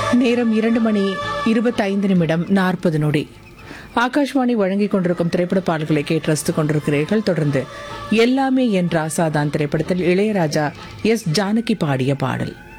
நேரம் 2:25:40. ஆகாஷ்வாணி வழங்கிக் கொண்டிருக்கும் திரைப்பட பாடல்களை கேட்டு ரசித்துக் கொண்டிருக்கிறீர்கள். தொடர்ந்து எல்லாமே என் ராசாதான் திரைப்படத்தில் இளையராஜா எஸ் ஜானகி பாடிய பாடல்.